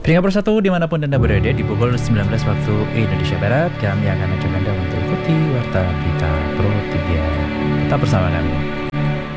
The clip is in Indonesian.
Peringkat persatu dimanapun Anda berada di pukul 19 waktu Indonesia Barat, kami akan ajak Anda untuk ikuti Warta Berita Pro 3. Tetap bersama kami.